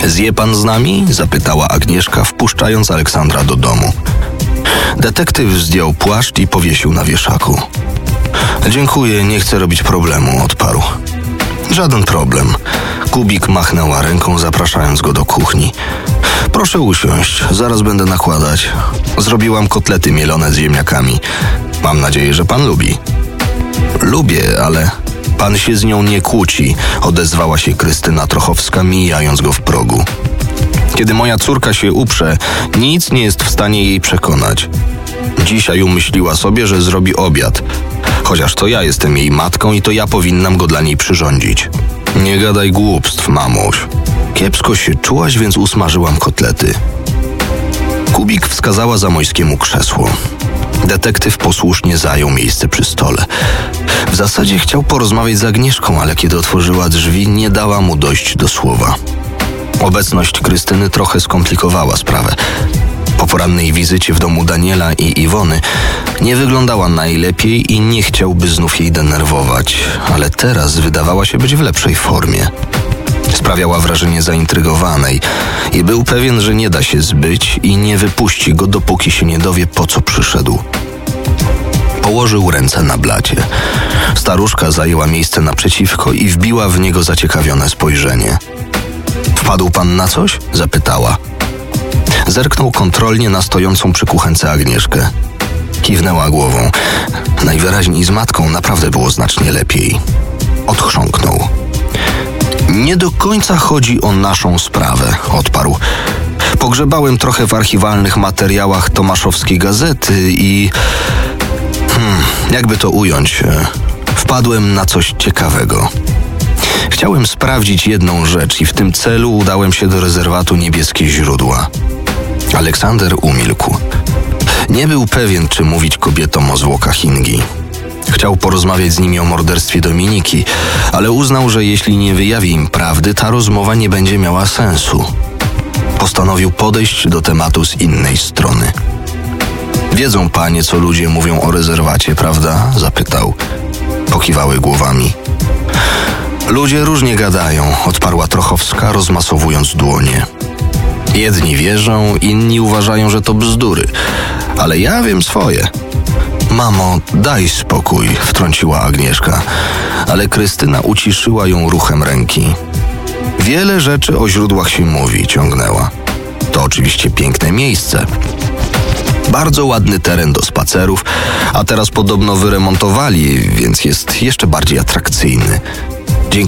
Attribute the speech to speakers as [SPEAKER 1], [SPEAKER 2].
[SPEAKER 1] Zje pan z nami? Zapytała Agnieszka, wpuszczając Aleksandra do domu. Detektyw zdjął płaszcz i powiesił na wieszaku. Dziękuję, nie chcę robić problemu, odparł. Żaden problem. Kubik machnęła ręką, zapraszając go do kuchni. Proszę usiąść, zaraz będę nakładać. Zrobiłam kotlety mielone z ziemniakami. Mam nadzieję, że pan lubi. Lubię, ale pan się z nią nie kłóci, odezwała się Krystyna Trochowska, mijając go w progu. Kiedy moja córka się uprze, nic nie jest w stanie jej przekonać. Dzisiaj umyśliła sobie, że zrobi obiad. Chociaż to ja jestem jej matką i to ja powinnam go dla niej przyrządzić. Nie gadaj głupstw, mamuś. Kiepsko się czułaś, więc usmażyłam kotlety. Kubik wskazała Zamojskiemu krzesło. Detektyw posłusznie zajął miejsce przy stole. W zasadzie chciał porozmawiać z Agnieszką, ale kiedy otworzyła drzwi, nie dała mu dojść do słowa. Obecność Krystyny trochę skomplikowała sprawę. Po porannej wizycie w domu Daniela i Iwony nie wyglądała najlepiej i nie chciałby znów jej denerwować, ale teraz wydawała się być w lepszej formie. Sprawiała wrażenie zaintrygowanej i był pewien, że nie da się zbyć i nie wypuści go, dopóki się nie dowie, po co przyszedł. Położył ręce na blacie. Staruszka zajęła miejsce naprzeciwko i wbiła w niego zaciekawione spojrzenie. Wpadł pan na coś? Zapytała. Zerknął kontrolnie na stojącą przy kuchence Agnieszkę. Kiwnęła głową. Najwyraźniej z matką naprawdę było znacznie lepiej. Odchrząknął. Nie do końca chodzi o naszą sprawę, odparł. Pogrzebałem trochę w archiwalnych materiałach Tomaszowskiej Gazety i... jakby to ująć? Wpadłem na coś ciekawego. Chciałem sprawdzić jedną rzecz i w tym celu udałem się do rezerwatu Niebieskie Źródła. Aleksander umilkł. Nie był pewien, czy mówić kobietom o zwłokach Ingi. Chciał porozmawiać z nimi o morderstwie Dominiki, ale uznał, że jeśli nie wyjawi im prawdy, ta rozmowa nie będzie miała sensu. Postanowił podejść do tematu z innej strony. Wiedzą panie, co ludzie mówią o rezerwacie, prawda? Zapytał. Pokiwały głowami. Ludzie różnie gadają, odparła Trochowska, rozmasowując dłonie. Jedni wierzą, inni uważają, że to bzdury, ale ja wiem swoje. Mamo, daj spokój, wtrąciła Agnieszka, ale Krystyna uciszyła ją ruchem ręki. Wiele rzeczy o źródłach się mówi, ciągnęła. To oczywiście piękne miejsce. Bardzo ładny teren do spacerów, a teraz podobno wyremontowali, więc jest jeszcze bardziej atrakcyjny.